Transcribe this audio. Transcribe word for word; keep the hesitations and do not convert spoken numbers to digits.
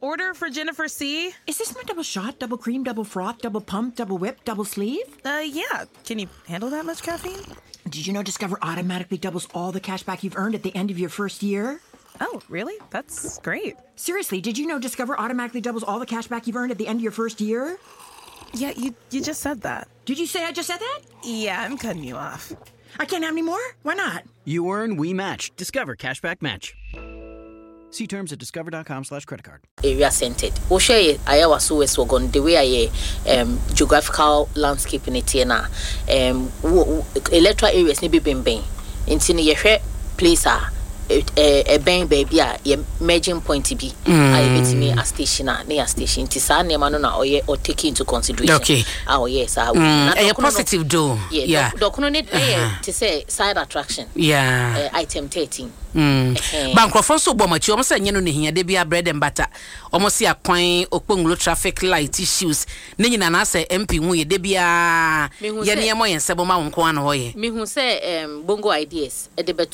order for Jennifer C. Is this my double shot, double cream, double froth, double pump, double whip, double sleeve? Uh, yeah. Can you handle that much caffeine? Did you know Discover automatically doubles all the cash back you've earned at the end of your first year? Oh, really? That's great. Seriously, did you know Discover automatically doubles all the cash back you've earned at the end of your first year? Yeah, you you just said that. Did you say I just said that? Yeah, I'm cutting you off. I can't have any more? Why not? You earn, we match. Discover Cashback Match. See terms at discover.com slash credit card. Area centered. Oshe ayawa so west wagon the way I um geographical landscape in it na um electoral areas ni be bemben. Nti ni yehwe place a a ben baby a ye merging point bi I betimi a station na near station nti sa na no na oye or take into consideration. Okay. Ah yes, ah a positive do. Yeah. Dokuno need to say side attraction. Yeah. Uh, item thirteen. Mm. Bankrofo so bo machi omo se nye no ne hia de bia bread and butter. Omo se akwan okpongulo traffic light issues. Ne nyina na se M P hu ye de bia ye ne mo yen sebo ma wonko an ho ye. Me hu say um bongo ideas e de